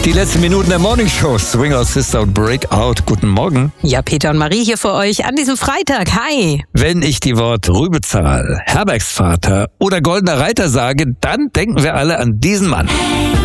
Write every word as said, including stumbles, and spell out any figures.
Die letzten Minuten der Morning Show. Swinger Sister und Breakout. Guten Morgen. Ja, Peter und Marie hier für euch an diesem Freitag. Hi. Wenn ich die Worte Rübezahl, Herbergsvater oder Goldener Reiter sage, dann denken wir alle an diesen Mann.